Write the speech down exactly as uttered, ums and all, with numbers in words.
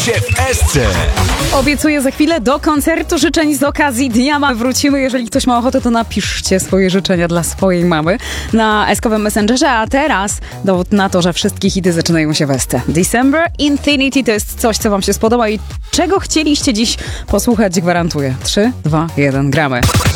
się w Esce. Obiecuję za chwilę do koncertu życzeń z okazji Dnia Mamy wrócimy. Jeżeli ktoś ma ochotę, to napiszcie swoje życzenia dla swojej mamy na eskowym Messengerze. A teraz dowód na to, że wszystkie hity zaczynają się w Esce. December Infinity to jest coś, co wam się spodoba i czego chcieliście dziś posłuchać, gwarantuję. trzy, dwa, jeden, gramy.